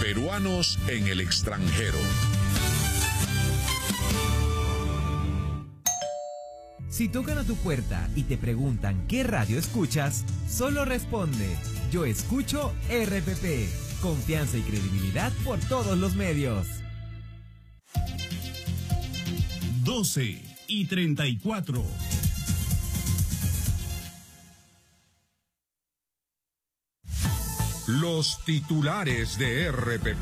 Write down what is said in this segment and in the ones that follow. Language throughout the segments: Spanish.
Peruanos en el extranjero. Si tocan a tu puerta y te preguntan qué radio escuchas, solo responde: yo escucho RPP. Confianza y credibilidad por todos los medios. 12:34. Los titulares de RPP.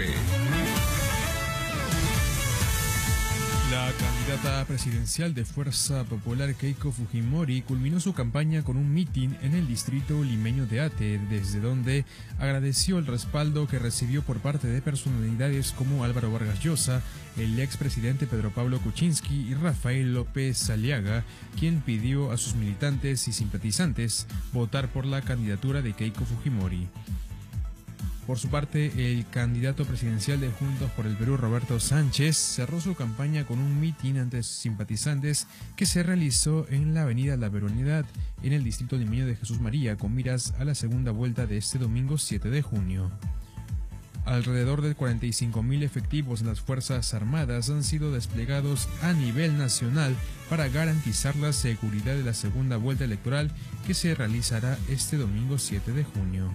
La candidata presidencial de Fuerza Popular Keiko Fujimori culminó su campaña con un mitin en el distrito limeño de Ate, desde donde agradeció el respaldo que recibió por parte de personalidades como Álvaro Vargas Llosa, el expresidente Pedro Pablo Kuczynski y Rafael López Aliaga, quien pidió a sus militantes y simpatizantes votar por la candidatura de Keiko Fujimori. Por su parte, el candidato presidencial de Juntos por el Perú, Roberto Sánchez, cerró su campaña con un mitin ante sus simpatizantes que se realizó en la avenida La Peronidad, en el distrito limeño de Jesús María, con miras a la segunda vuelta de este domingo 7 de junio. Alrededor de 45.000 efectivos de las Fuerzas Armadas han sido desplegados a nivel nacional para garantizar la seguridad de la segunda vuelta electoral que se realizará este domingo 7 de junio.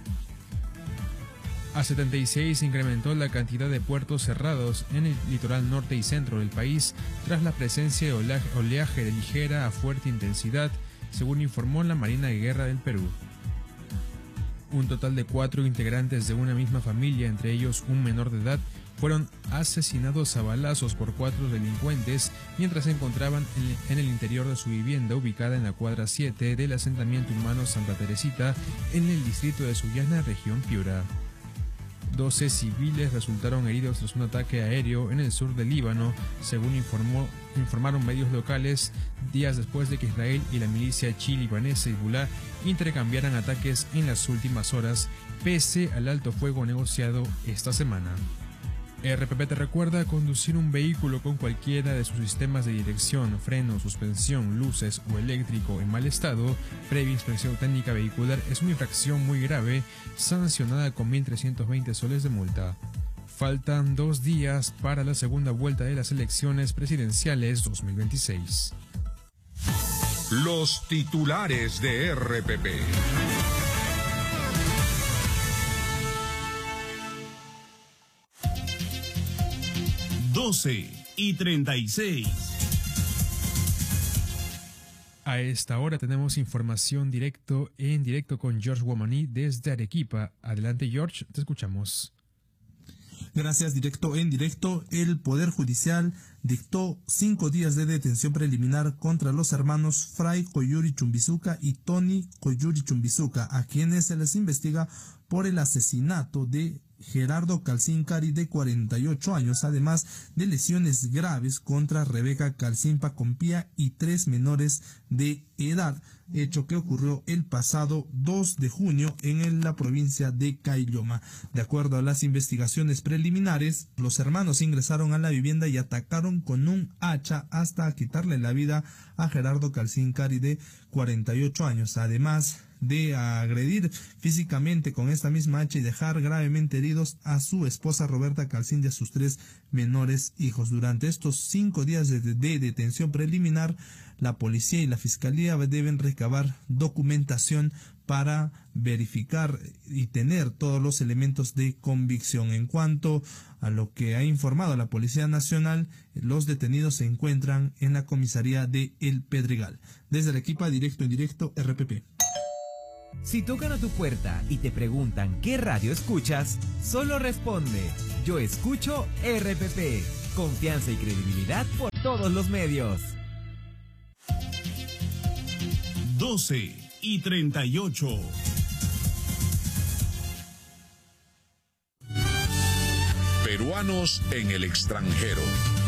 A 76 se incrementó la cantidad de puertos cerrados en el litoral norte y centro del país tras la presencia de oleaje de ligera a fuerte intensidad, según informó la Marina de Guerra del Perú. Un total de 4 integrantes de una misma familia, entre ellos un menor de edad, fueron asesinados a balazos por 4 delincuentes mientras se encontraban en el interior de su vivienda ubicada en la cuadra 7 del asentamiento humano Santa Teresita, en el distrito de Sullana, región Piura. 12 civiles resultaron heridos tras un ataque aéreo en el sur del Líbano, según informaron medios locales, días después de que Israel y la milicia chi-libanesa Hezbollah intercambiaran ataques en las últimas horas, pese al alto fuego negociado esta semana. RPP te recuerda: conducir un vehículo con cualquiera de sus sistemas de dirección, freno, suspensión, luces o eléctrico en mal estado, previa inspección técnica vehicular, es una infracción muy grave, sancionada con 1.320 soles de multa. Faltan 2 días para la segunda vuelta de las elecciones presidenciales 2026. Los titulares de RPP. y 36. A esta hora tenemos información en directo con George Womani desde Arequipa. Adelante, George, te escuchamos. Gracias. Directo en directo, el Poder Judicial dictó 5 días de detención preliminar contra los hermanos Fray Coyuri Chumbizuca y Tony Coyuri Chumbizuca, a quienes se les investiga por el asesinato de Gerardo Calcín Cari, de 48 años, además de lesiones graves contra Rebeca Calcín Pacompía y 3 menores de edad, hecho que ocurrió el pasado 2 de junio en la provincia de Caylloma. De acuerdo a las investigaciones preliminares, los hermanos ingresaron a la vivienda y atacaron con un hacha hasta quitarle la vida a Gerardo Calcín Cari, de 48 años, además de agredir físicamente con esta misma hacha y dejar gravemente heridos a su esposa Roberta Calcín y a sus 3 menores hijos. Durante estos 5 días de detención preliminar, la policía y la fiscalía deben recabar documentación para verificar y tener todos los elementos de convicción. En cuanto a lo que ha informado la Policía Nacional, los detenidos se encuentran en la comisaría de El Pedregal. Desde Arequipa, directo en directo, RPP. Si tocan a tu puerta y te preguntan qué radio escuchas, solo responde: yo escucho RPP. Confianza y credibilidad por todos los medios. 12:38. Peruanos en el extranjero.